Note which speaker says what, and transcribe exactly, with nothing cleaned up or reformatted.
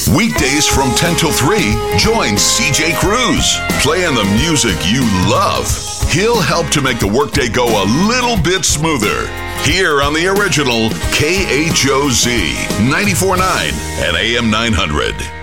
Speaker 1: Weekdays from ten till three, join C J Cruz, playing the music you love. He'll help to make the workday go a little bit smoother. Here on the original K H O Z ninety-four point nine and A M nine hundred.